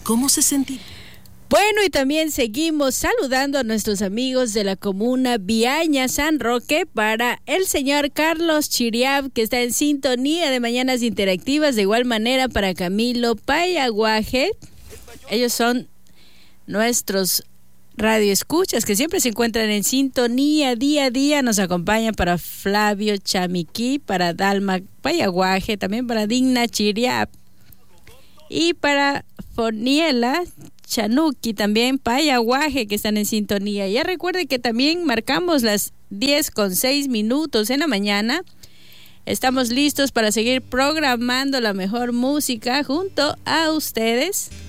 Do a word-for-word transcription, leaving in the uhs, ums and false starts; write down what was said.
¿Cómo se sentía? Bueno, y también seguimos saludando a nuestros amigos de la comuna Viaña San Roque para el señor Carlos Chiriab, que está en sintonía de Mañanas Interactivas. De igual manera para Camilo Payaguaje. Ellos son nuestros radioescuchas que siempre se encuentran en sintonía día a día. Nos acompañan para Flavio Chamiquí, para Dalma Payaguaje, también para Digna Chiriab y para Foniela Chanuki, también Payaguaje, que están en sintonía. Ya recuerde que también marcamos las diez con seis minutos en la mañana. Estamos listos para seguir programando la mejor música junto a ustedes.